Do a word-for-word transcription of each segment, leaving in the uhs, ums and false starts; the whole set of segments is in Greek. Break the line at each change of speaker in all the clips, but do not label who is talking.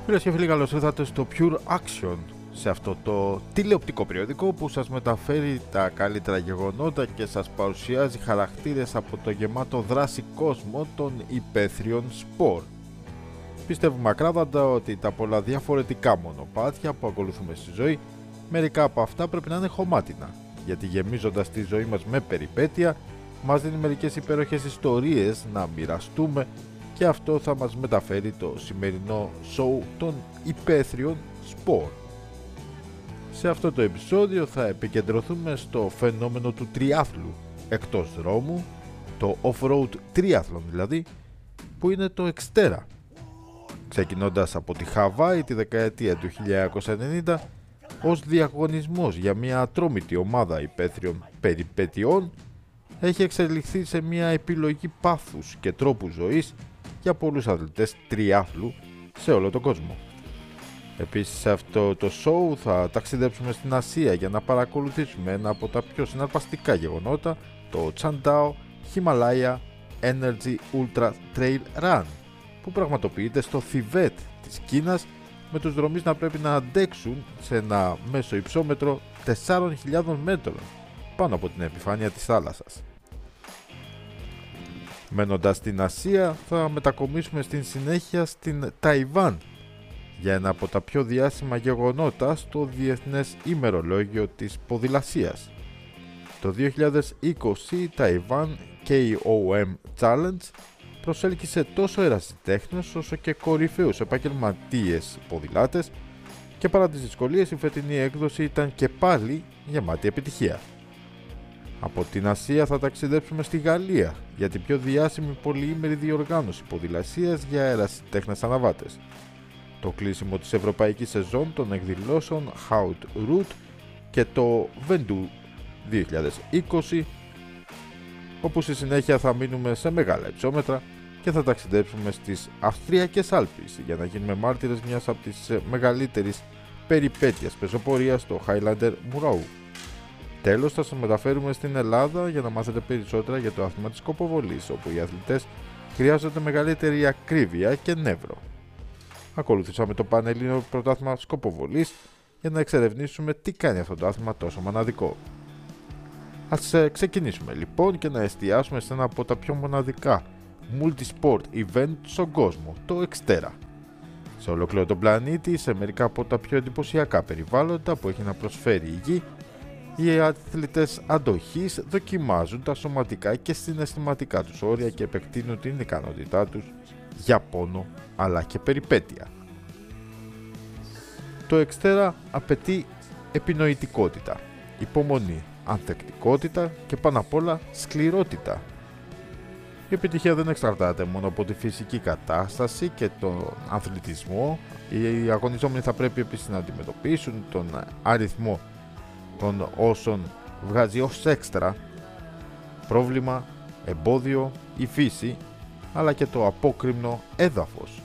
Φίλες και φίλοι, καλώς ήρθατε στο Pure Action, σε αυτό το τηλεοπτικό περιοδικό που σας μεταφέρει τα καλύτερα γεγονότα και σας παρουσιάζει χαρακτήρες από το γεμάτο δράση κόσμο των υπαίθριων σπορ. Πιστεύουμε ακράδαντα ότι τα πολλά διαφορετικά μονοπάτια που ακολουθούμε στη ζωή, μερικά από αυτά πρέπει να είναι χωμάτινα, γιατί γεμίζοντας τη ζωή μας με περιπέτεια, μας δίνει μερικές υπέροχες ιστορίες να μοιραστούμε και αυτό θα μας μεταφέρει το σημερινό show των υπαίθριων σπορ. Σε αυτό το επεισόδιο θα επικεντρωθούμε στο φαινόμενο του τριάθλου εκτός δρόμου, το off-road triathlon δηλαδή, που είναι το Xterra. Ξεκινώντας από τη Χαβάη τη δεκαετία του χίλια εννιακόσια ενενήντα ως διαγωνισμός για μια ατρόμητη ομάδα υπαίθριων περιπετειών, έχει εξελιχθεί σε μια επιλογή πάθους και τρόπου ζωής για πολλούς αθλητές τριάθλου σε όλο τον κόσμο. Επίσης σε αυτό το show θα ταξιδέψουμε στην Ασία για να παρακολουθήσουμε ένα από τα πιο συναρπαστικά γεγονότα, το Chandao Himalaya Energy Ultra Trail Run, που πραγματοποιείται στο Θιβέτ της Κίνας, με τους δρομείς να πρέπει να αντέξουν σε ένα μέσο υψόμετρο τεσσάρων χιλιάδων μέτρων πάνω από την επιφάνεια της θάλασσας. Μένοντας στην Ασία, θα μετακομίσουμε στην συνέχεια στην Ταϊβάν για ένα από τα πιο διάσημα γεγονότα στο Διεθνές Ημερολόγιο της Ποδηλασίας. Το δύο χιλιάδες είκοσι η Ταϊβάν κέι ο εμ Challenge προσέλκυσε τόσο ερασιτέχνες όσο και κορυφαίους επαγγελματίες ποδηλάτες και παρά τις δυσκολίες η φετινή έκδοση ήταν και πάλι γεμάτη επιτυχία. Από την Ασία θα ταξιδέψουμε στη Γαλλία για την πιο διάσημη πολυήμερη διοργάνωση ποδηλασίας για ερασιτέχνες αναβάτες, το κλείσιμο της ευρωπαϊκής σεζόν των εκδηλώσεων Haute Route και το Ventoux δύο χιλιάδες είκοσι, όπου στη συνέχεια θα μείνουμε σε μεγάλα υψόμετρα και θα ταξιδέψουμε στις Αυστριακές Άλπεις για να γίνουμε μάρτυρες μιας από τις μεγαλύτερες περιπέτειες πεζοπορίας, στο Highlander Murau. Τέλος, θα σας μεταφέρουμε στην Ελλάδα για να μάθετε περισσότερα για το άθλημα της σκοποβολής, όπου οι αθλητές χρειάζονται μεγαλύτερη ακρίβεια και νεύρο. Ακολουθήσαμε το Πανελλήνιο Πρωτάθλημα Σκοποβολής για να εξερευνήσουμε τι κάνει αυτό το άθλημα τόσο μοναδικό. Ας ε, ξεκινήσουμε λοιπόν και να εστιάσουμε σε ένα από τα πιο μοναδικά multi-sport event στον κόσμο, το Xterra. Σε ολόκληρο τον πλανήτη, σε μερικά από τα πιο εντυπωσιακά περιβάλλοντα που έχει να προσφέρει η Γη, οι αθλητές αντοχής δοκιμάζουν τα σωματικά και συναισθηματικά τους όρια και επεκτείνουν την ικανότητά τους για πόνο αλλά και περιπέτεια. Το Xterra απαιτεί επινοητικότητα, υπομονή, ανθεκτικότητα και πάνω απ' όλα σκληρότητα. Η επιτυχία δεν εξαρτάται μόνο από τη φυσική κατάσταση και τον αθλητισμό. Οι αγωνιζόμενοι θα πρέπει επίσης να αντιμετωπίσουν τον αριθμό των όσων βγάζει ως έξτρα πρόβλημα, εμπόδιο, η φύση, αλλά και το απόκρημνο έδαφος.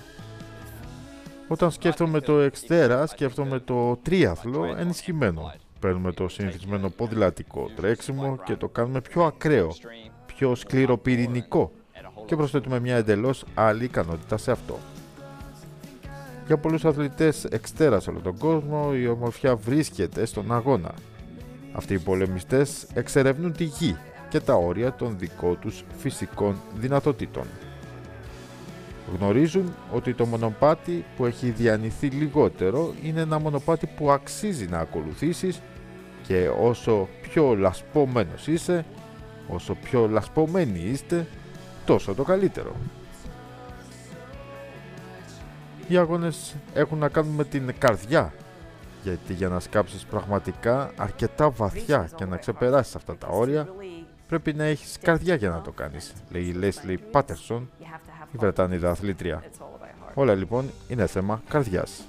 Όταν σκέφτομαι το Xterra, σκέφτομαι το τρίαθλο ενισχυμένο. Παίρνουμε το συνηθισμένο ποδηλατικό τρέξιμο και το κάνουμε πιο ακραίο, πιο σκληροπυρηνικό και προσθέτουμε μια εντελώς άλλη ικανότητα σε αυτό. Για πολλούς αθλητές Xterra σε όλο τον κόσμο, η ομορφιά βρίσκεται στον αγώνα. Αυτοί οι πολεμιστές εξερευνούν τη γη και τα όρια των δικών τους φυσικών δυνατοτήτων. Γνωρίζουν ότι το μονοπάτι που έχει διανυθεί λιγότερο είναι ένα μονοπάτι που αξίζει να ακολουθήσεις και όσο πιο λασπωμένος είσαι, όσο πιο λασπωμένοι είστε, τόσο το καλύτερο. Οι αγώνες έχουν να κάνουν με την καρδιά, γιατί για να σκάψεις πραγματικά αρκετά βαθιά και να ξεπεράσεις αυτά τα όρια, πρέπει να έχεις καρδιά για να το κάνεις, λέει η Leslie Patterson, η Βρετανίδα αθλήτρια. Όλα λοιπόν είναι θέμα καρδιάς.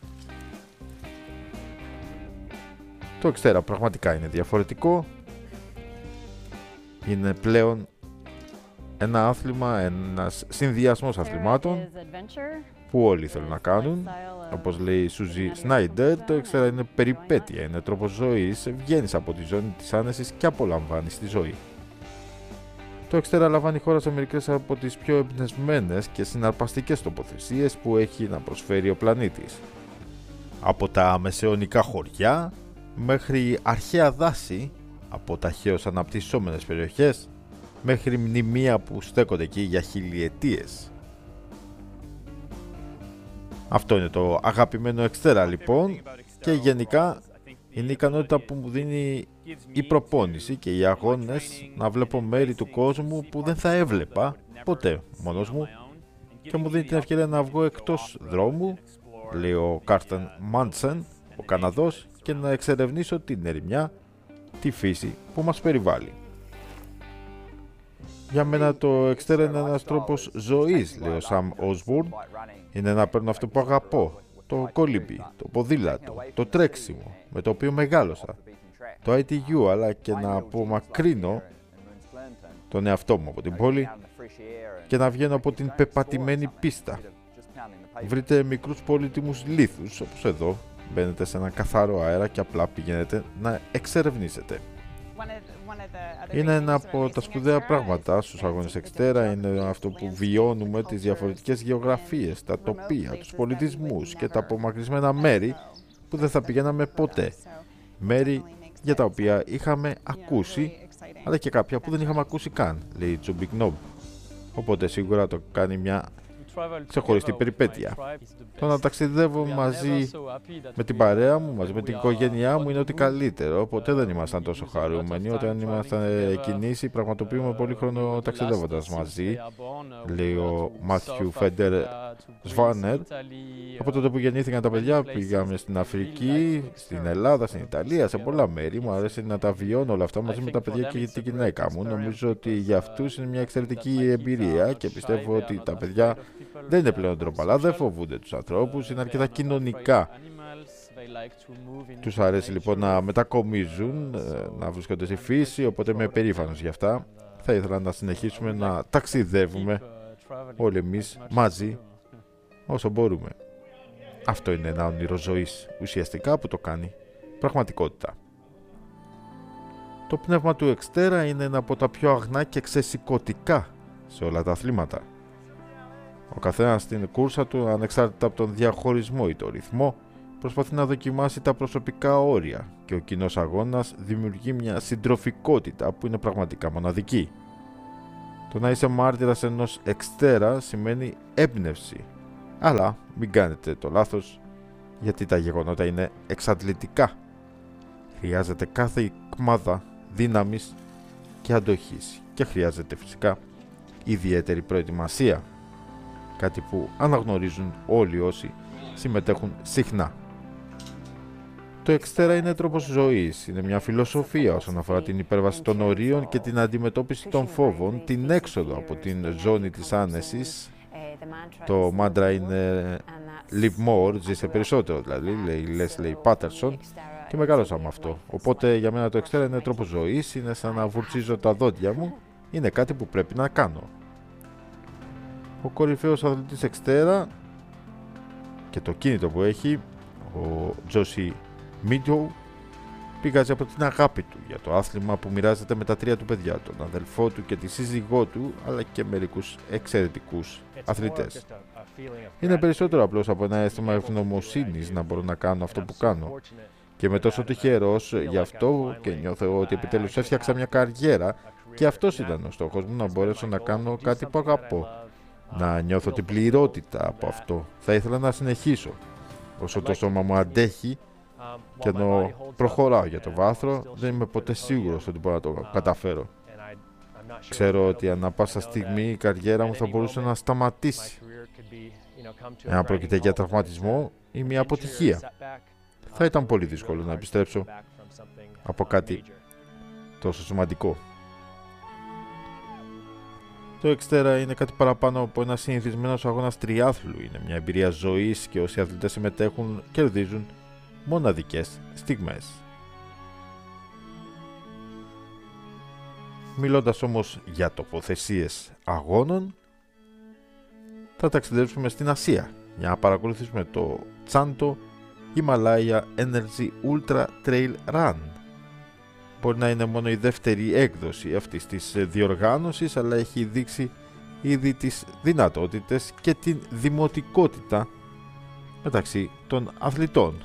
Το Xterra πραγματικά είναι διαφορετικό. Είναι πλέον ένα άθλημα, ένας συνδυασμός αθλημάτων που όλοι θέλουν να κάνουν. Όπως λέει η Σούζι Σνάιντερ, το Xterra είναι περιπέτεια, είναι τρόπος ζωής, βγαίνεις από τη ζώνη της άνεσης και απολαμβάνεις τη ζωή. Το Το Εξτέρα λαμβάνει χώρα σε μερικές από τις πιο εμπνευσμένες και συναρπαστικές τοποθεσίες που έχει να προσφέρει ο πλανήτης. Από τα μεσαιωνικά χωριά μέχρι αρχαία δάση, από ταχαίως αναπτυσσόμενες περιοχές μέχρι μνημεία που στέκονται εκεί για χιλιετίες. Αυτό είναι το αγαπημένο Εξτέρα λοιπόν, και γενικά είναι η ικανότητα που μου δίνει η προπόνηση και οι αγώνες να βλέπω μέρη του κόσμου που δεν θα έβλεπα ποτέ μόνος μου, και μου δίνει την ευκαιρία να βγω εκτός δρόμου, λέει ο Κάρσταν Μάντσεν, ο Καναδός, και να εξερευνήσω την ερημιά, τη φύση που μας περιβάλλει. Για μένα το Εξτέρα είναι ένας τρόπος ζωής, λέει ο Σαμ Όσμπορν. Είναι να παίρνω αυτό που αγαπώ, το κολύμπι, το ποδήλατο, το τρέξιμο με το οποίο μεγάλωσα, το άι τι γιου, αλλά και να απομακρύνω τον εαυτό μου από την πόλη και να βγαίνω από την πεπατημένη πίστα. Βρείτε μικρούς πολύτιμους λίθους όπως εδώ, μπαίνετε σε ένα καθαρό αέρα και απλά πηγαίνετε να εξερευνήσετε. Είναι ένα από τα σπουδαία πράγματα στους αγώνες Εξτέρα, είναι αυτό που βιώνουμε τις διαφορετικές γεωγραφίες, τα τοπία, τους πολιτισμούς και τα απομακρυσμένα μέρη που δεν θα πηγαίναμε ποτέ. Μέρη για τα οποία είχαμε ακούσει, αλλά και κάποια που δεν είχαμε ακούσει καν, λέει η Τσουμπικ Νόμπ. Οπότε σίγουρα το κάνει μια ξεχωριστή περιπέτεια. Το να ταξιδεύω μαζί με την παρέα μου, μαζί με την οικογένειά μου είναι ότι καλύτερο. Ποτέ δεν ήμασταν τόσο χαρούμενοι. Όταν ήμασταν κινήσει, πραγματοποιούμε πολύ χρόνο ταξιδεύοντας μαζί, λέει ο Μάθιου Φέντερ Σβάνερ. Από τότε που γεννήθηκαν τα παιδιά πήγαμε στην Αφρική, στην Ελλάδα, στην Ιταλία, σε πολλά μέρη. Μου αρέσει να τα βιώνω όλα αυτά μαζί με τα παιδιά και τη γυναίκα μου. Νομίζω ότι για αυτούς είναι μια εξαιρετική εμπειρία και πιστεύω ότι τα παιδιά δεν είναι πλέον ντροπαλά, δεν φοβούνται τους ανθρώπους, είναι αρκετά κοινωνικά. Τους αρέσει λοιπόν να μετακομίζουν, να βρίσκονται στη φύση, οπότε είμαι περήφανος γι' αυτά. Θα ήθελα να συνεχίσουμε να ταξιδεύουμε όλοι εμείς μαζί όσο μπορούμε. Αυτό είναι ένα όνειρο ζωής ουσιαστικά που το κάνει πραγματικότητα. Το πνεύμα του Εξτέρα είναι ένα από τα πιο αγνά και ξεσηκωτικά σε όλα τα αθλήματα. Ο καθένας στην κούρσα του, ανεξάρτητα από τον διαχωρισμό ή τον ρυθμό, προσπαθεί να δοκιμάσει τα προσωπικά όρια και ο κοινός αγώνας δημιουργεί μια συντροφικότητα που είναι πραγματικά μοναδική. Το να είσαι μάρτυρας ενός Εξτέρα σημαίνει έμπνευση, αλλά μην κάνετε το λάθος, γιατί τα γεγονότα είναι εξαντλητικά. Χρειάζεται κάθε κμάδα δύναμης και αντοχής και χρειάζεται φυσικά ιδιαίτερη προετοιμασία. Κάτι που αναγνωρίζουν όλοι όσοι συμμετέχουν συχνά. Το Εξτέρα είναι τρόπος ζωής, είναι μια φιλοσοφία όσον αφορά την υπέρβαση των ορίων και την αντιμετώπιση των φόβων, την έξοδο από την ζώνη της άνεσης. Το μάντρα είναι Live More, ζήσε περισσότερο δηλαδή, λέει η Leslie Patterson, και μεγάλωσα με αυτό. Οπότε για μένα το Εξτέρα είναι τρόπος ζωής, είναι σαν να βουρτσίζω τα δόντια μου, είναι κάτι που πρέπει να κάνω. Ο κορυφαίος αθλητής Εξτέρα και το κίνητο που έχει, ο Τζόσι Μίτζο, πηγάζει από την αγάπη του για το άθλημα που μοιράζεται με τα τρία του παιδιά, τον αδελφό του και τη σύζυγό του, αλλά και μερικούς εξαιρετικούς αθλητές. Είναι περισσότερο απλώς από ένα αίσθημα ευγνωμοσύνης να μπορώ να κάνω αυτό που κάνω. Και είμαι τόσο τυχερός γι' αυτό και νιώθω ότι επιτέλους έφτιαξα μια καριέρα και αυτός ήταν ο στόχος μου, να μπορέσω να κάνω κάτι που αγαπώ. Να νιώθω την πληρότητα από αυτό. Θα ήθελα να συνεχίσω όσο το σώμα μου αντέχει, και ενώ προχωράω για το βάθρο δεν είμαι ποτέ σίγουρος ότι μπορώ να το καταφέρω. Ξέρω ότι ανά πάσα στιγμή η καριέρα μου θα μπορούσε να σταματήσει. Εάν πρόκειται για τραυματισμό ή μια αποτυχία, θα ήταν πολύ δύσκολο να επιστρέψω από κάτι τόσο σημαντικό. Το Εξτέρα είναι κάτι παραπάνω από ένα συνηθισμένος αγώνας τριάθλου. Είναι μια εμπειρία ζωής και όσοι αθλητές συμμετέχουν κερδίζουν μοναδικές στιγμές. Μιλώντας όμως για τοποθεσίες αγώνων, θα ταξιδέψουμε στην Ασία για να παρακολουθήσουμε το Chanto Himalaya Energy Ultra Trail Run. μπορεί να είναι μόνο η δεύτερη έκδοση αυτής της διοργάνωσης, αλλά έχει δείξει ήδη τις δυνατότητες και την δημοτικότητα μεταξύ των αθλητών.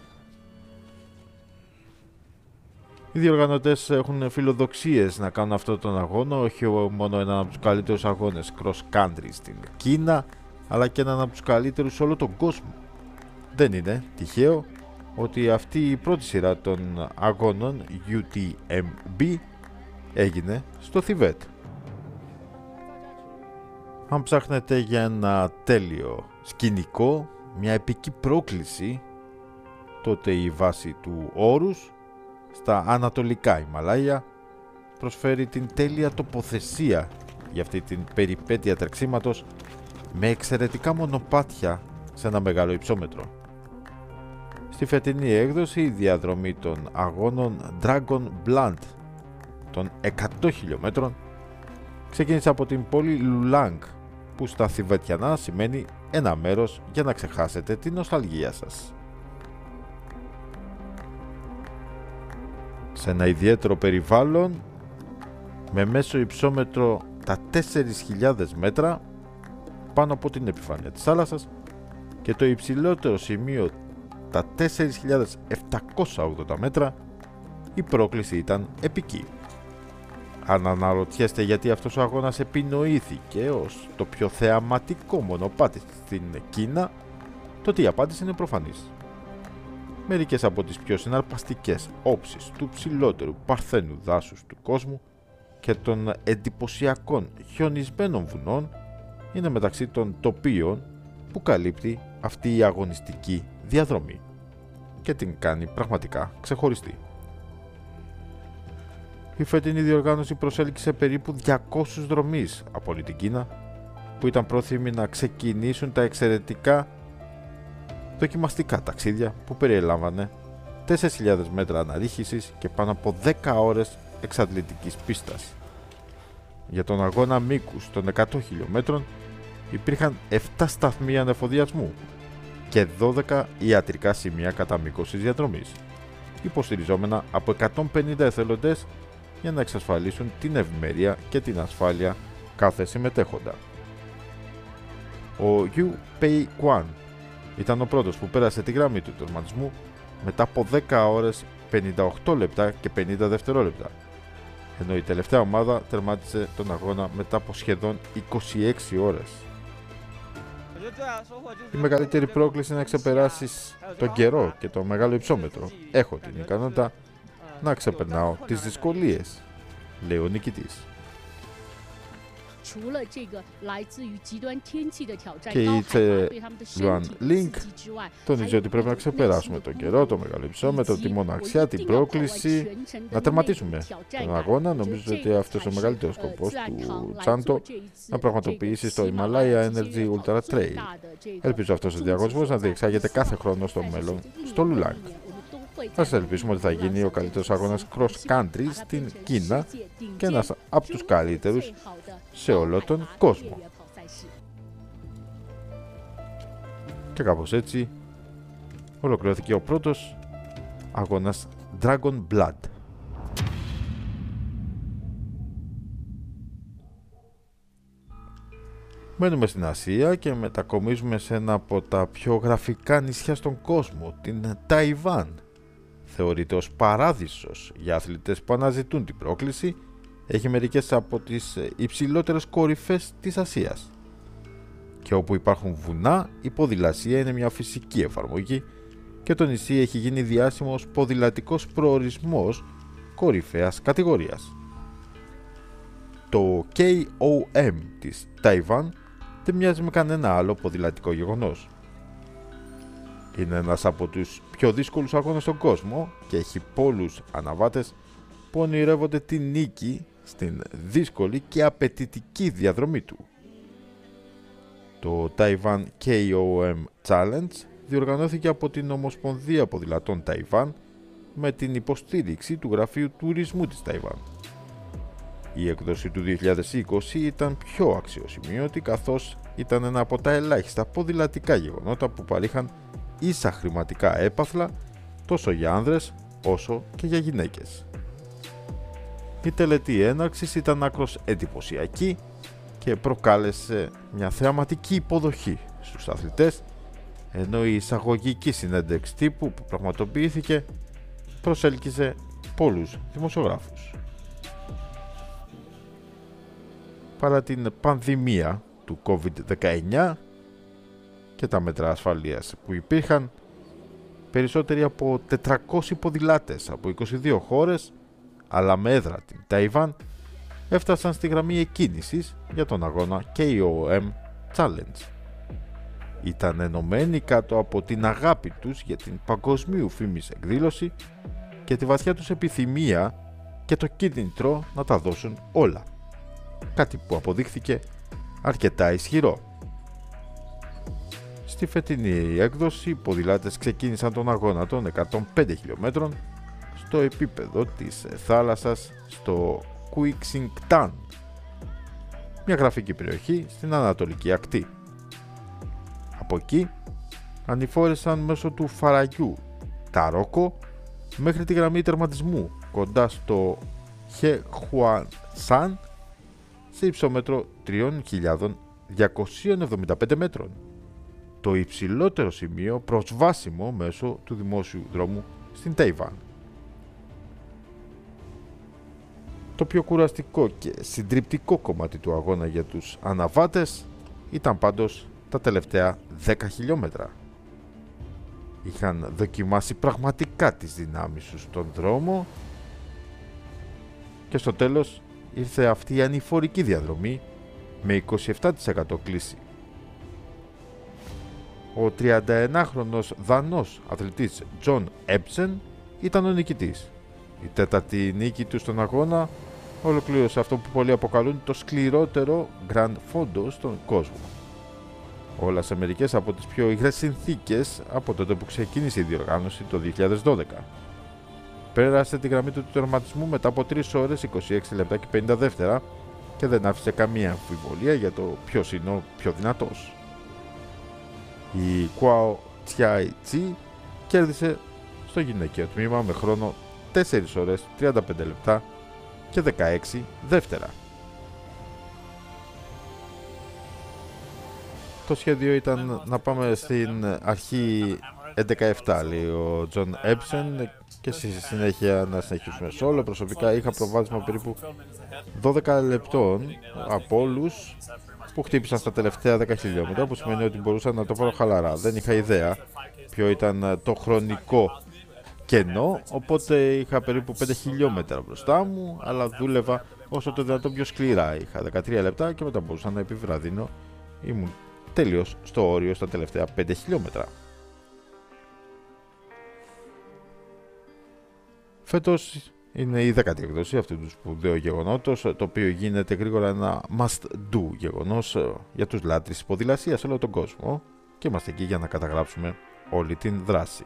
Οι διοργανωτές έχουν φιλοδοξίες να κάνουν αυτόν τον αγώνα, όχι μόνο έναν από τους καλύτερους αγώνες cross country στην Κίνα, αλλά και έναν από τους καλύτερους σε όλο τον κόσμο. Δεν είναι τυχαίο ότι αυτή η πρώτη σειρά των αγώνων γιου τι εμ μπι έγινε στο Θιβέτ. Αν ψάχνετε για ένα τέλειο σκηνικό, μια επική πρόκληση, τότε η βάση του όρους στα ανατολικά Ιμαλάια προσφέρει την τέλεια τοποθεσία για αυτή την περιπέτεια τρεξίματος με εξαιρετικά μονοπάτια σε ένα μεγάλο υψόμετρο. Στη φετινή έκδοση η διαδρομή των αγώνων Dragon Blunt των εκατό χιλιόμετρων ξεκίνησε από την πόλη Λουλάνγκ, που στα θιβετιανά σημαίνει ένα μέρος για να ξεχάσετε την νοσταλγία σας. Σε ένα ιδιαίτερο περιβάλλον με μέσο υψόμετρο τα τέσσερις χιλιάδες μέτρα πάνω από την επιφάνεια της θάλασσας και το υψηλότερο σημείο τα τέσσερις χιλιάδες επτακόσια ογδόντα μέτρα, η πρόκληση ήταν επική. Αν αναρωτιέστε γιατί αυτός ο αγώνας επινοήθηκε ως το πιο θεαματικό μονοπάτι στην Κίνα, τότε η απάντηση είναι προφανής. Μερικές από τις πιο συναρπαστικές όψεις του ψηλότερου παρθένου δάσους του κόσμου και των εντυπωσιακών χιονισμένων βουνών είναι μεταξύ των τοπίων που καλύπτει αυτή η αγωνιστική διαδρομή και την κάνει πραγματικά ξεχωριστή. Η φετινή διοργάνωση προσέλκυσε περίπου διακόσιους δρομείς από όλη την Κίνα που ήταν πρόθυμοι να ξεκινήσουν τα εξαιρετικά δοκιμαστικά ταξίδια που περιέλαμβανε τέσσερις χιλιάδες μέτρα αναρρίχησης και πάνω από δέκα ώρες εξαντλητικής πίστας. Για τον αγώνα μήκους των εκατό χιλιόμετρων υπήρχαν επτά σταθμοί ανεφοδιασμού και δώδεκα ιατρικά σημεία κατά μήκος της διαδρομής, υποστηριζόμενα από εκατόν πενήντα εθελοντές για να εξασφαλίσουν την ευημερία και την ασφάλεια κάθε συμμετέχοντα. Ο Yu Pei Quan ήταν ο πρώτος που πέρασε τη γραμμή του τερματισμού μετά από δέκα ώρες πενήντα οκτώ λεπτά και πενήντα δευτερόλεπτα, ενώ η τελευταία ομάδα τερμάτισε τον αγώνα μετά από σχεδόν είκοσι έξι ώρες. Η μεγαλύτερη πρόκληση είναι να ξεπεράσεις τον καιρό και το μεγάλο υψόμετρο. Έχω την ικανότητα να ξεπερνάω τις δυσκολίες, λέει ο νικητής. Και η Τσε Λουαν Λίνγκ τονίζει ότι πρέπει να ξεπεράσουμε τον καιρό, το μεγάλο υψόμετρο, τη μοναξιά, την πρόκληση, να τερματίσουμε τον αγώνα. Νομίζω ότι αυτός ο μεγαλύτερος σκοπός του Τσάντο να πραγματοποιήσει στο Himalaya Energy Ultra Trail. Ελπίζω αυτός ο διαγωνισμός να διεξάγεται κάθε χρόνο στο μέλλον στο Λουλάνγκ. Ας ελπίσουμε ότι θα γίνει ο καλύτερος αγώνας cross country στην Κίνα και ένας από τους καλύτερους σε όλο τον κόσμο. Και κάπως έτσι ολοκληρώθηκε ο πρώτος αγώνας Dragon Blood. Μένουμε στην Ασία και μετακομίζουμε σε ένα από τα πιο γραφικά νησιά στον κόσμο, την Ταϊβάν. Θεωρείται ως παράδεισος για αθλητές που αναζητούν την πρόκληση, έχει μερικές από τις υψηλότερες κορυφές της Ασίας. Και όπου υπάρχουν βουνά, η ποδηλασία είναι μια φυσική εφαρμογή και το νησί έχει γίνει διάσημο ως ποδηλατικός προορισμός κορυφαίας κατηγορίας. Το κέι ο εμ της Ταϊβάν δεν μοιάζει με κανένα άλλο ποδηλατικό γεγονός. Είναι ένας από τους πιο δύσκολους αγώνες στον κόσμο και έχει πολλούς αναβάτες που ονειρεύονται τη νίκη στην δύσκολη και απαιτητική διαδρομή του. Το Taiwan κέι ο εμ Challenge διοργανώθηκε από την Ομοσπονδία Ποδηλατών Ταϊβάν με την υποστήριξη του Γραφείου Τουρισμού της Ταϊβάν. Η έκδοση του δύο χιλιάδες είκοσι ήταν πιο αξιοσημείωτη, καθώς ήταν ένα από τα ελάχιστα ποδηλατικά γεγονότα που παρήχαν ίσα χρηματικά έπαθλα τόσο για άνδρες όσο και για γυναίκες. Η τελετή έναρξης ήταν άκρως εντυπωσιακή και προκάλεσε μια θεαματική υποδοχή στους αθλητές, ενώ η εισαγωγική συνέντευξη τύπου που πραγματοποιήθηκε προσέλκυσε πολλούς δημοσιογράφους. Παρά την πανδημία του κόβιντ δεκαεννιά και τα μέτρα ασφαλείας που υπήρχαν, περισσότεροι από τετρακόσιοι ποδηλάτες από είκοσι δύο χώρες, αλλά με έδρα την Ταϊβάν, έφτασαν στη γραμμή εκκίνησης για τον αγώνα κέι ο εμ Challenge. Ήταν ενωμένοι κάτω από την αγάπη τους για την παγκοσμίου φήμης εκδήλωση και τη βαθιά τους επιθυμία και το κίνητρο να τα δώσουν όλα. Κάτι που αποδείχθηκε αρκετά ισχυρό. Στη φετινή έκδοση, οι ποδηλάτες ξεκίνησαν τον αγώνα των εκατόν πέντε χιλιόμετρων στο επίπεδο της θάλασσας στο Κουιξινγκτάν, μια γραφική περιοχή στην ανατολική ακτή. Από εκεί ανηφόρησαν μέσω του φαραγιού Ταρόκο μέχρι τη γραμμή τερματισμού κοντά στο Χεχουανσάν σε υψόμετρο τρεις χιλιάδες διακόσια εβδομήντα πέντε μέτρων, το υψηλότερο σημείο προσβάσιμο μέσω του δημόσιου δρόμου στην Ταϊβάν. Το πιο κουραστικό και συντριπτικό κομμάτι του αγώνα για τους αναβάτες ήταν πάντως τα τελευταία δέκα χιλιόμετρα. Είχαν δοκιμάσει πραγματικά τις δυνάμεις τους στον δρόμο και στο τέλος ήρθε αυτή η ανηφορική διαδρομή με είκοσι επτά τοις εκατό κλίση. Ο τριανταενάχρονος Δανός αθλητής Τζον Έμπσεν ήταν ο νικητής. Η τέταρτη νίκη του στον αγώνα ολοκλήρωσε αυτό που πολλοί αποκαλούν το σκληρότερο Grand Fondo στον κόσμο. Όλα σε μερικές από τις πιο υγρές συνθήκες από τότε που ξεκίνησε η διοργάνωση το δύο χιλιάδες δώδεκα. Πέρασε τη γραμμή του τερματισμού μετά από τρεις ώρες, είκοσι έξι λεπτά και πενήντα δεύτερα και δεν άφησε καμία αμφιβολία για το ποιος είναι ο πιο δυνατός. Η Κουάο Τσιάι Τσι κέρδισε στο γυναικείο τμήμα με χρόνο τέσσερις ώρες, τριάντα πέντε λεπτά και δεκαέξι δεύτερα. Το σχέδιο ήταν να πάμε στην αρχή έντεκα επτά, λέει ο Τζον Έμπσεν, και στη συνέχεια να συνεχίσουμε solo. Προσωπικά είχα προβάδισμα περίπου δώδεκα λεπτών από όλους που χτύπησαν στα τελευταία δέκα χιλιόμετρα, που σημαίνει ότι μπορούσα να το πάρω χαλαρά. Δεν είχα ιδέα ποιο ήταν το χρονικό κενό, οπότε είχα περίπου πέντε χιλιόμετρα μπροστά μου, αλλά δούλευα όσο το δυνατόν πιο σκληρά. Είχα δεκατρία λεπτά και μετά μπορούσα να επιβραδύνω. Ήμουν τέλειος στο όριο στα τελευταία πέντε χιλιόμετρα. Φέτος είναι η δέκατη εκδόση αυτού του σπουδαίου γεγονότος, το οποίο γίνεται γρήγορα ένα must-do γεγονός για τους λάτρεις της ποδηλασίας σε όλο τον κόσμο, και είμαστε εκεί για να καταγράψουμε όλη την δράση.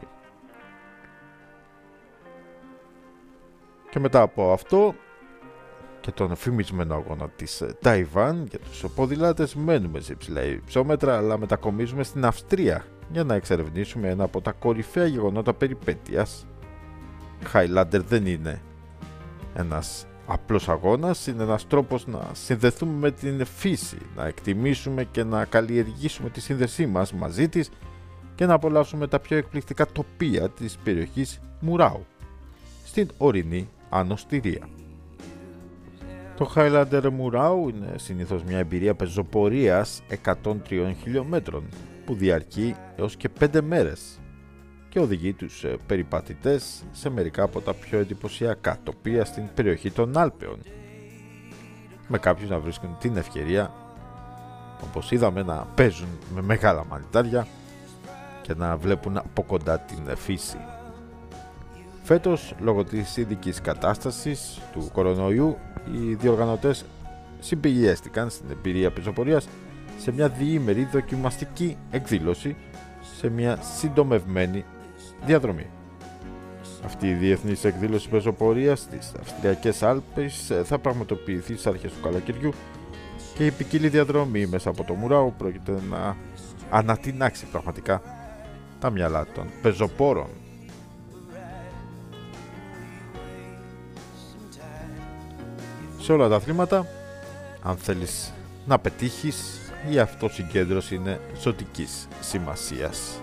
Και μετά από αυτό και τον φημισμένο αγώνα της Ταϊβάν για τους ποδηλάτες, μένουμε σε υψηλά υψόμετρα, αλλά μετακομίζουμε στην Αυστρία για να εξερευνήσουμε ένα από τα κορυφαία γεγονότα περιπέτειας. Highlander δεν είναι ένας απλός αγώνας, είναι ένας τρόπος να συνδεθούμε με την φύση, να εκτιμήσουμε και να καλλιεργήσουμε τη σύνδεσή μας μαζί της και να απολαύσουμε τα πιο εκπληκτικά τοπία της περιοχής Μουράου, στην ορεινή Άνω Στηρία. Το Highlander Murao είναι συνήθως μια εμπειρία πεζοπορίας εκατόν τρία χιλιόμετρων που διαρκεί έως και πέντε μέρες και οδηγεί τους περιπατητές σε μερικά από τα πιο εντυπωσιακά τοπία στην περιοχή των Άλπαιων, με κάποιους να βρίσκουν την ευκαιρία, όπως είδαμε, να παίζουν με μεγάλα μανιτάρια και να βλέπουν από κοντά την φύση. Φέτος, λόγω της ειδικής κατάστασης του κορονοϊού, οι διοργανωτές συμπηγιέστηκαν στην εμπειρία πεζοπορίας σε μια διήμερη δοκιμαστική εκδήλωση σε μια συντομευμένη διαδρομή. Αυτή η διεθνής εκδήλωση πεζοπορίας στις Αυστριακές Άλπες θα πραγματοποιηθεί στις αρχές του καλοκαιριού και η ποικίλη διαδρομή μέσα από το Μουράου πρόκειται να ανατινάξει πραγματικά τα μυαλά των πεζοπόρων. σε όλα τα αθλήματα, αν θέλεις να πετύχεις, η αυτοσυγκέντρωση είναι ζωτικής σημασίας.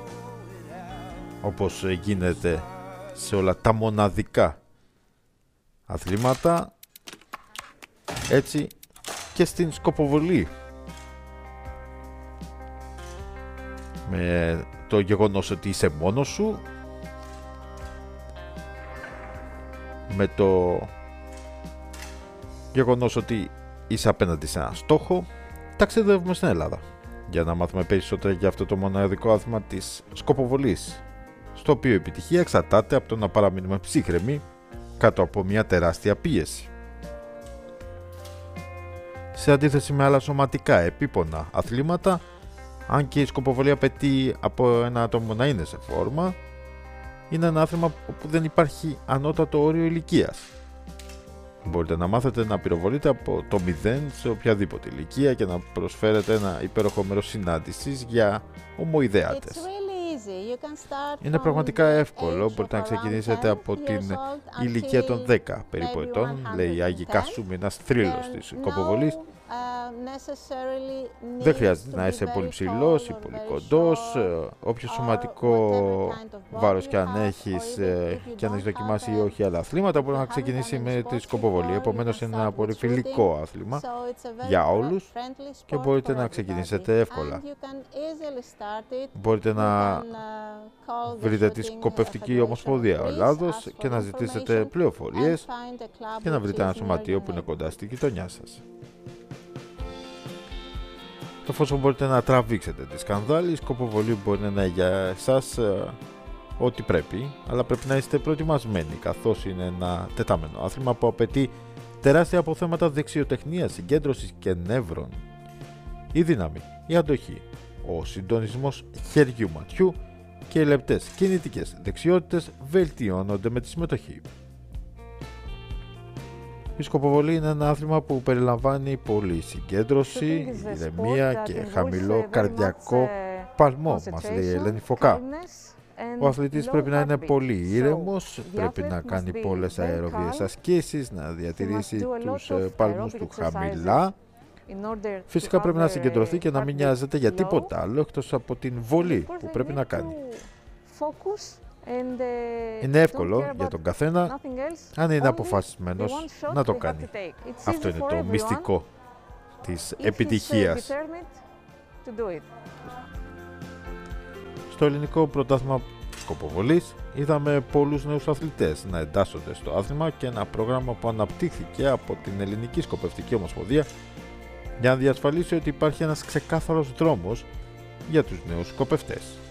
Όπως γίνεται σε όλα τα μοναδικά αθλήματα, έτσι και στην σκοποβολή. Με το γεγονός ότι είσαι μόνος σου, με το γεγονός ότι είσαι απέναντι σε ένα στόχο, ταξιδεύουμε στην Ελλάδα για να μάθουμε περισσότερα για αυτό το μοναδικό άθλημα της σκοποβολής, στο οποίο η επιτυχία εξαρτάται από το να παραμείνουμε ψύχρεμοι κάτω από μια τεράστια πίεση. Σε αντίθεση με άλλα σωματικά επίπονα αθλήματα, αν και η σκοποβολή απαιτεί από ένα άτομο να είναι σε φόρμα, είναι ένα άθλημα όπου δεν υπάρχει ανώτατο όριο ηλικίας. Μπορείτε να μάθετε να πυροβολείτε από το μηδέν σε οποιαδήποτε ηλικία και να προσφέρετε ένα υπέροχο μέρος συνάντησης για ομοειδεάτες. Είναι πραγματικά εύκολο, μπορείτε να ξεκινήσετε από την ηλικία των δέκα περίπου ετών, λέει η Άγη Κάσουμ, ένας θρύλος της σκοποβολής. Δεν χρειάζεται να είσαι πολύ ψηλός ή πολύ κοντός, όποιο σωματικό βάρος και αν έχεις και αν έχεις δοκιμάσει ή όχι άλλα αθλήματα, μπορεί να ξεκινήσει με τη σκοποβολή. Επομένως είναι ένα πολύ φιλικό άθλημα για όλους και μπορείτε να ξεκινήσετε εύκολα. Μπορείτε να βρείτε τη Σκοπευτική Ομοσπονδία Ελλάδος και να ζητήσετε πληροφορίες και να βρείτε ένα σωματείο που είναι κοντά στη γειτονιά σας. Εφόσον μπορείτε να τραβήξετε τη σκανδάλη, η σκοποβολή μπορεί να είναι για εσάς ε, ό,τι πρέπει, αλλά πρέπει να είστε προετοιμασμένοι, καθώς είναι ένα τεταμένο άθλημα που απαιτεί τεράστια αποθέματα δεξιοτεχνίας, συγκέντρωσης και νεύρων. Η δύναμη, η αντοχή, ο συντονισμός χεριού-ματιού και οι λεπτές κινητικές δεξιότητες βελτιώνονται με τη συμμετοχή. Η σκοποβολή είναι ένα άθλημα που περιλαμβάνει πολλή συγκέντρωση, ηρεμία και χαμηλό καρδιακό παλμό, μας λέει η Ελένη Φωκά. Ο αθλητής πρέπει να είναι πολύ ήρεμος, πρέπει να κάνει πολλές αεροβίες ασκήσεις, να διατηρήσει τους παλμούς του χαμηλά. Φυσικά πρέπει να συγκεντρωθεί και να μην νοιάζεται για τίποτα άλλο εκτός από την βολή που πρέπει να κάνει. Είναι εύκολο για τον καθένα, αν είναι αποφασισμένος, να το κάνει. Αυτό είναι το μυστικό της επιτυχίας. Στο ελληνικό πρωτάθλημα σκοποβολής είδαμε πολλούς νέους αθλητές να εντάσσονται στο άθλημα και ένα πρόγραμμα που αναπτύχθηκε από την Ελληνική Σκοπευτική Ομοσπονδία για να διασφαλίσει ότι υπάρχει ένας ξεκάθαρος δρόμος για τους νέους σκοπευτές.